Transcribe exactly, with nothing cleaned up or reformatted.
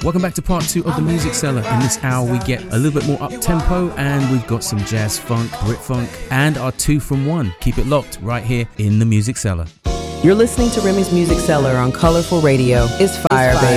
Welcome back to part two of the Music Cellar. In this hour we get a little bit more up-tempo and we've got some jazz funk, Brit funk and our two from one. Keep it locked right here in the Music Cellar. You're listening to Remy's Music Cellar on Colorful Radio. It's fire, baby.